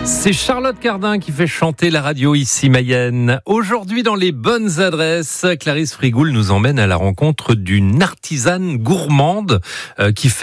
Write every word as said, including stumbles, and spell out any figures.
C'est Charlotte Cardin qui fait chanter la radio ici Mayenne. Aujourd'hui dans les bonnes adresses, Clarisse Frigoul nous emmène à la rencontre d'une artisane gourmande euh, qui fait